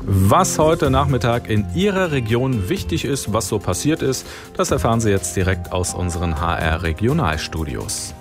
Was heute Nachmittag in Ihrer Region wichtig ist, was so passiert ist, das erfahren Sie jetzt direkt aus unseren HR Regionalstudios.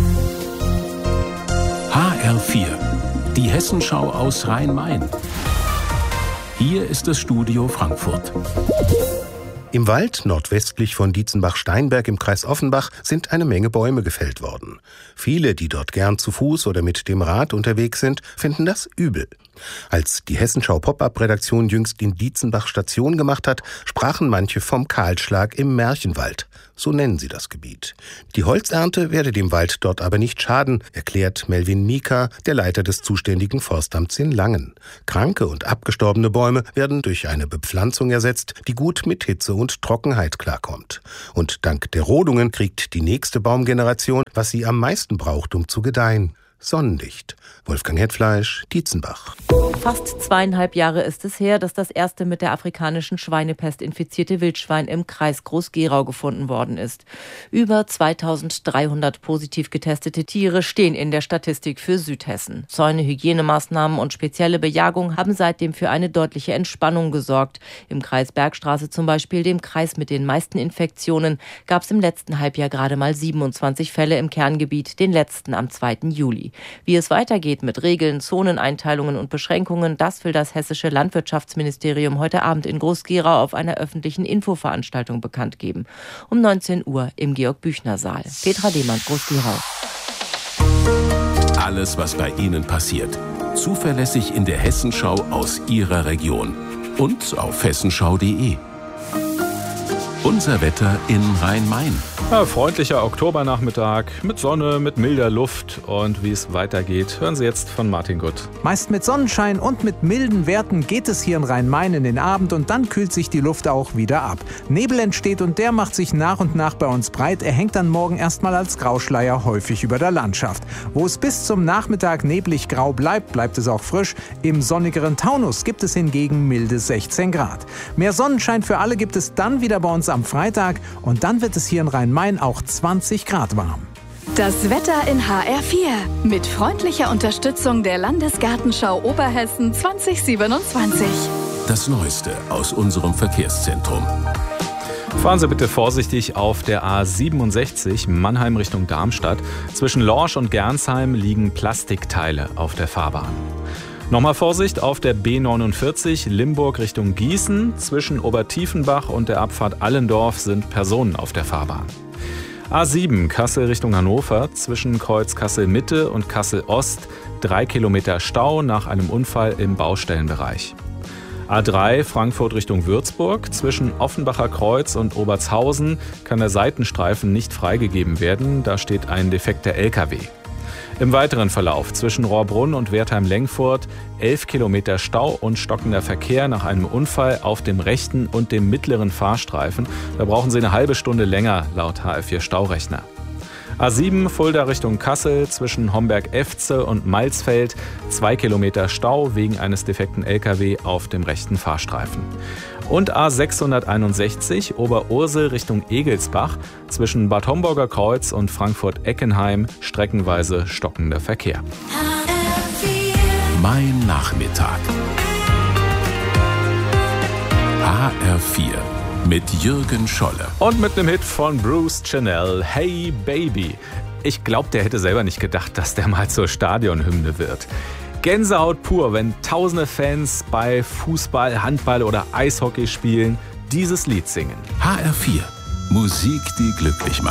HR4, die Hessenschau aus Rhein-Main. Hier ist das Studio Frankfurt. Im Wald nordwestlich von Dietzenbach-Steinberg im Kreis Offenbach sind eine Menge Bäume gefällt worden. Viele, die dort gern zu Fuß oder mit dem Rad unterwegs sind, finden das übel. Als die Hessenschau Pop-Up-Redaktion jüngst in Dietzenbach Station gemacht hat, sprachen manche vom Kahlschlag im Märchenwald. So nennen sie das Gebiet. Die Holzernte werde dem Wald dort aber nicht schaden, erklärt Melvin Mika, der Leiter des zuständigen Forstamts in Langen. Kranke und abgestorbene Bäume werden durch eine Bepflanzung ersetzt, die gut mit Hitze und Trockenheit klarkommt. Und dank der Rodungen kriegt die nächste Baumgeneration, was sie am meisten braucht, um zu gedeihen: Sonnenlicht. Wolfgang Hetfleisch, Dietzenbach. Fast 2,5 Jahre ist es her, dass das erste mit der afrikanischen Schweinepest infizierte Wildschwein im Kreis Groß-Gerau gefunden worden ist. Über 2300 positiv getestete Tiere stehen in der Statistik für Südhessen. Zäune, Hygienemaßnahmen und spezielle Bejagung haben seitdem für eine deutliche Entspannung gesorgt. Im Kreis Bergstraße zum Beispiel, dem Kreis mit den meisten Infektionen, gab es im letzten Halbjahr gerade mal 27 Fälle im Kerngebiet, den letzten am 2. Juli. Wie es weitergeht mit Regeln, Zoneneinteilungen und Beschränkungen, das will das hessische Landwirtschaftsministerium heute Abend in Groß-Gerau auf einer öffentlichen Infoveranstaltung bekannt geben. Um 19 Uhr im Georg-Büchner-Saal. Petra Lehmann, Groß-Gerau. Alles, was bei Ihnen passiert. Zuverlässig in der Hessenschau aus Ihrer Region. Und auf hessenschau.de. Unser Wetter in Rhein-Main. Ja, freundlicher Oktobernachmittag mit Sonne, mit milder Luft. Und wie es weitergeht, hören Sie jetzt von Martin Gutt. Meist mit Sonnenschein und mit milden Werten geht es hier in Rhein-Main in den Abend und dann kühlt sich die Luft auch wieder ab. Nebel entsteht und der macht sich nach und nach bei uns breit. Er hängt dann morgen erstmal als Grauschleier häufig über der Landschaft. Wo es bis zum Nachmittag neblig grau bleibt, bleibt es auch frisch. Im sonnigeren Taunus gibt es hingegen milde 16 Grad. Mehr Sonnenschein für alle gibt es dann wieder bei uns am Freitag und dann wird es hier in Rhein-Main auch 20 Grad warm. Das Wetter in HR4 mit freundlicher Unterstützung der Landesgartenschau Oberhessen 2027. Das Neueste aus unserem Verkehrszentrum. Fahren Sie bitte vorsichtig auf der A67 Mannheim Richtung Darmstadt. Zwischen Lorsch und Gernsheim liegen Plastikteile auf der Fahrbahn. Nochmal Vorsicht auf der B49 Limburg Richtung Gießen. Zwischen Obertiefenbach und der Abfahrt Allendorf sind Personen auf der Fahrbahn. A7 Kassel Richtung Hannover. Zwischen Kreuz Kassel Mitte und Kassel Ost 3 Kilometer Stau nach einem Unfall im Baustellenbereich. A3 Frankfurt Richtung Würzburg. Zwischen Offenbacher Kreuz und Obertshausen kann der Seitenstreifen nicht freigegeben werden. Da steht ein defekter LKW. Im weiteren Verlauf zwischen Rohrbrunn und Wertheim-Lengfurt 11 Kilometer Stau und stockender Verkehr nach einem Unfall auf dem rechten und dem mittleren Fahrstreifen. Da brauchen Sie eine halbe Stunde länger laut HR4 Staurechner. A7 Fulda Richtung Kassel zwischen Homberg-Efze und Malzfeld 2 Kilometer Stau wegen eines defekten LKW auf dem rechten Fahrstreifen. Und A661 Oberursel Richtung Egelsbach zwischen Bad Homburger Kreuz und Frankfurt-Eckenheim streckenweise stockender Verkehr. Mein Nachmittag. HR4 mit Jürgen Scholle. Und mit einem Hit von Bruce Chanel, Hey Baby. Ich glaube, der hätte selber nicht gedacht, dass der mal zur Stadionhymne wird. Gänsehaut pur, wenn tausende Fans bei Fußball, Handball oder Eishockey spielen, dieses Lied singen. HR4, Musik, die glücklich macht.